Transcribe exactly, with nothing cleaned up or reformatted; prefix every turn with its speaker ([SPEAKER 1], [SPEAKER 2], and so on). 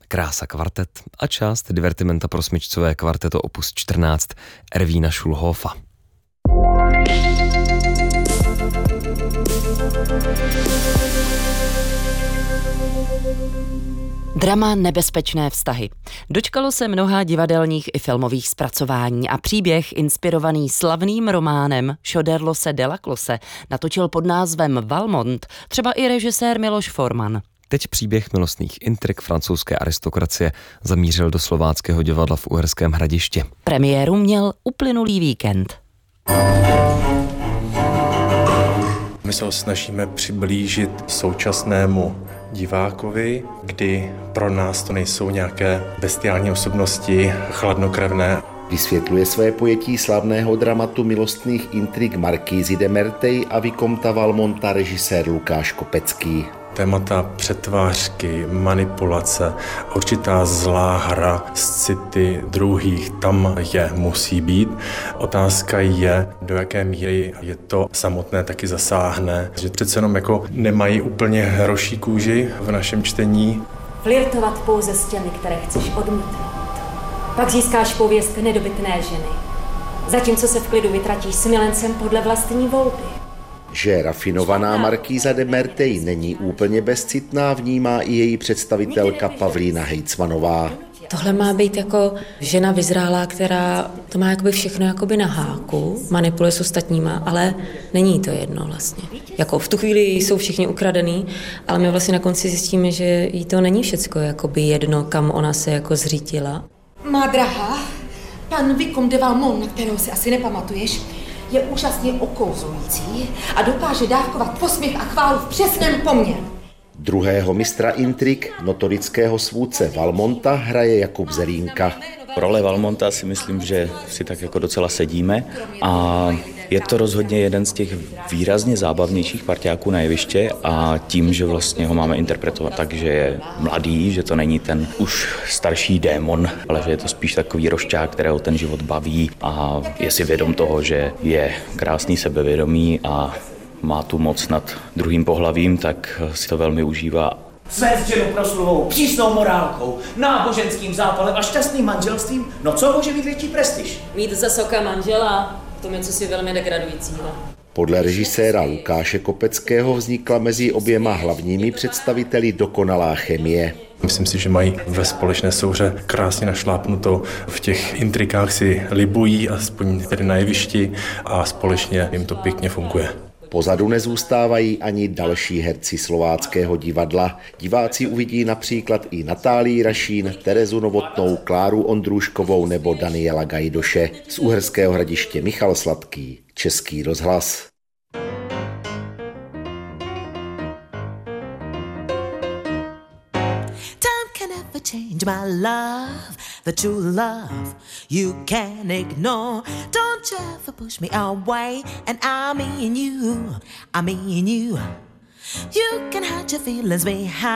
[SPEAKER 1] Krása kvartet a část divertimenta pro smyčcové kvarteto opus čtrnáct Ervína Schulhofa.
[SPEAKER 2] Drama Nebezpečné vztahy. Dočkalo se mnoha divadelních i filmových zpracování a příběh inspirovaný slavným románem Šoderlose de la Closse natočil pod názvem Valmont třeba i režisér Miloš Forman.
[SPEAKER 1] Teď příběh milostných intrik francouzské aristokracie zamířil do Slováckého divadla v Uherském Hradišti.
[SPEAKER 2] Premiéru měl uplynulý víkend.
[SPEAKER 3] My se ho snažíme přiblížit současnému divákovi, kdy pro nás to nejsou nějaké bestiální osobnosti, chladnokrevné.
[SPEAKER 4] Vysvětluje své pojetí slavného dramatu milostných intrik Markízy de Merteuil a Vicomta Valmonta režisér Lukáš Kopecký.
[SPEAKER 3] Témata přetvářky, manipulace, určitá zlá hra z city druhých, tam je, musí být. Otázka je, do jaké míry je to samotné taky zasáhne, že přece jenom jako nemají úplně hroší kůži v našem čtení.
[SPEAKER 5] Flirtovat pouze s těmi, které chceš odmítnout. Pak získáš pověst nedobytné ženy. Zatímco se v klidu vytratíš s milencem podle vlastní volby.
[SPEAKER 4] Že rafinovaná Markíza de Merteuil není úplně bezcitná, vnímá i její představitelka Pavlína Hejcmanová.
[SPEAKER 6] Tohle má být jako žena vyzrálá, která to má jakoby všechno jakoby na háku, manipuluje s ostatníma, ale není to jedno vlastně. Jako v tu chvíli jsou všichni ukradený, ale my vlastně na konci zjistíme, že jí to není všecko jakoby jedno, kam ona se jako zřítila.
[SPEAKER 7] Má drahá, pan Vicomte de Valmont, na kterého si asi nepamatuješ, je úžasně okouzlující a dokáže dávkovat posměch a chválu v přesném poměru.
[SPEAKER 4] Druhého mistra intrik, notorického svůdce Valmonta, hraje Jakub Zelínka.
[SPEAKER 8] Role Valmonta si myslím, že si tak jako docela sedíme a je to rozhodně jeden z těch výrazně zábavnějších parťáků na jeviště a tím, že vlastně ho máme interpretovat tak, že je mladý, že to není ten už starší démon, ale že je to spíš takový rošťák, kterého ten život baví a je si vědom toho, že je krásný, sebevědomý a má tu moc nad druhým pohlavím, tak si to velmi užívá.
[SPEAKER 9] Svést ženu proslulou přísnou morálkou, náboženským zápalem a šťastným manželstvím, no co může mít větší prestiž?
[SPEAKER 6] Mít za soka manžela, to je cosi velmi degradujícího.
[SPEAKER 4] Podle režiséra Lukáše Kopeckého vznikla mezi oběma hlavními představiteli dokonalá chemie.
[SPEAKER 3] Myslím si, že mají ve společné souhře krásně našlápnuto, v těch intrikách si libují, aspoň tedy na jevišti, a společně jim to pěkně funguje.
[SPEAKER 4] Pozadu nezůstávají ani další herci Slováckého divadla. Diváci uvidí například i Natálii Rašín, Terezu Novotnou, Kláru Ondrůškovou nebo Daniela Gajdoše. Z Uherského Hradiště Michal Sladký, Český rozhlas.
[SPEAKER 10] Change my love, the true love you can't ignore. Don't you ever push me away, and I mean you, I mean you. You can hide your feelings behind